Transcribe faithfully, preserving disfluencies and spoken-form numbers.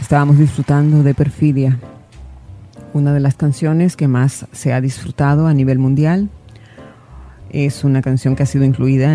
Estábamos disfrutando de Perfidia, una de las canciones que más se ha disfrutado a nivel mundial. Es una canción que ha sido incluida